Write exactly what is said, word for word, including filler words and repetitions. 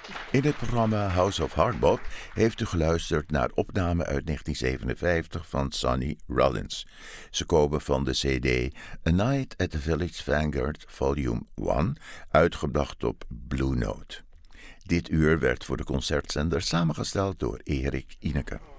In het programma House of Hardbop heeft u geluisterd naar opnamen uit negentien zevenenvijftig van Sonny Rollins. Ze komen van de cd A Night at the Village Vanguard Volume één, uitgebracht op Blue Note. Dit uur werd voor de concertzender samengesteld door Erik Ineke.